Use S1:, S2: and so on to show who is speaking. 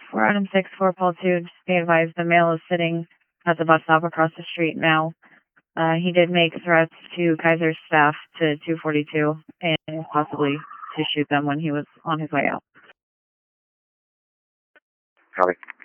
S1: 4 item 6, 4 Paul 2, just be advised the male is sitting at the bus stop across the street now. He did make threats to Kaiser's staff to 242 and possibly to shoot them when he was on his way out.
S2: Copy.